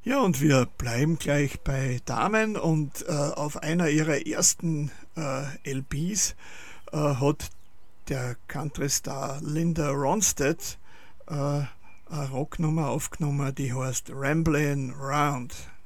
Ja, und wir bleiben gleich bei Damen und auf einer ihrer ersten LPs hat der Country-Star Linda Ronstadt eine Rocknummer aufgenommen, die heißt Ramblin' Round.